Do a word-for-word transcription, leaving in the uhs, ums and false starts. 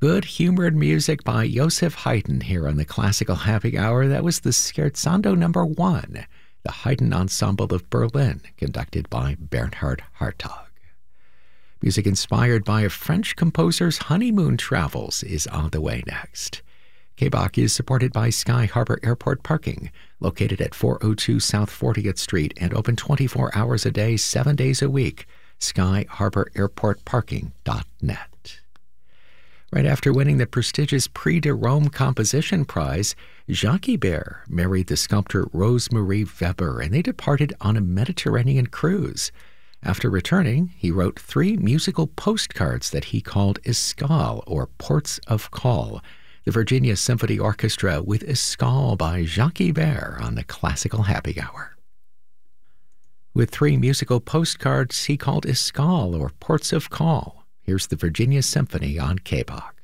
Good-humored music by Joseph Haydn here on the Classical Happy Hour. That was the Scherzando number one, the Haydn Ensemble of Berlin, conducted by Bernhard Hartog. Music inspired by a French composer's honeymoon travels is on the way next. K B O C is supported by Sky Harbor Airport Parking, located at four oh two South fortieth Street and open twenty-four hours a day, seven days a week. sky harbor airport parking dot net. Right after winning the prestigious Prix de Rome Composition Prize, Jacques Ibert married the sculptor Rose-Marie Weber, and they departed on a Mediterranean cruise. After returning, he wrote three musical postcards that he called Escale, or Ports of Call. The Virginia Symphony Orchestra with Escale by Jacques Ibert on the Classical Happy Hour. With three musical postcards he called Escale, or Ports of Call, here's the Virginia Symphony on K B O C.